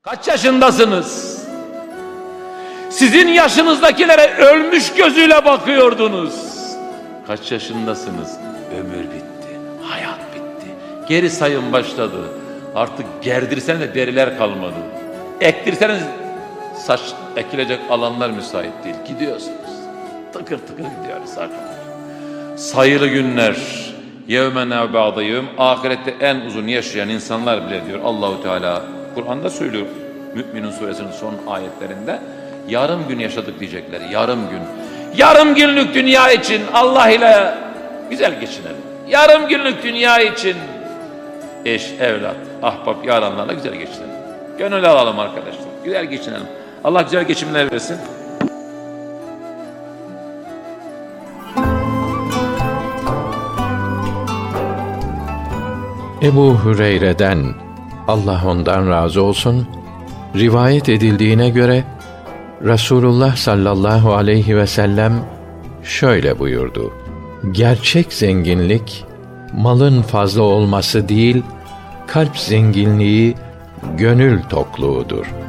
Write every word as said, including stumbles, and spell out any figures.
Kaç yaşındasınız? Sizin yaşınızdakilere ölmüş gözüyle bakıyordunuz. Kaç yaşındasınız? Ömür bitti, hayat bitti. Geri sayım başladı. Artık gerdirseniz de deriler kalmadı. Ektirseniz saç ekilecek alanlar müsait değil. Gidiyorsunuz. Tıkır tıkır gidiyoruz arkadaşlar. Sayılı günler. Yevmen ev ba'da yevm. Ahirette en uzun yaşayan insanlar bile diyor Allahu Teala. Kur'an'da söylüyor. Mü'minun suresinin son ayetlerinde. Yarım gün yaşadık diyecekler. Yarım gün. Yarım günlük dünya için Allah ile güzel geçinelim. Yarım günlük dünya için eş, evlat, ahbap, yaranlarla güzel geçinelim. Gönül alalım arkadaşlar. Güzel geçinelim. Allah güzel geçimler versin. Ebu Hüreyre'den, Allah ondan razı olsun, rivayet edildiğine göre Resulullah sallallahu aleyhi ve sellem şöyle buyurdu: gerçek zenginlik malın fazla olması değil, kalp zenginliği, gönül tokluğudur.